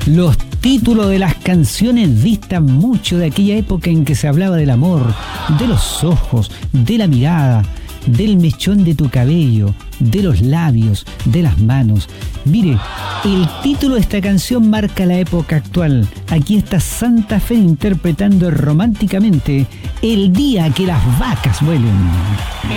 Los títulos de las canciones distan mucho de aquella época en que se hablaba del amor, de los ojos, de la mirada, del mechón de tu cabello, de los labios, de las manos. Mire, el título de esta canción marca la época actual. Aquí está Santa Fe interpretando románticamente El día que las vacas vuelen.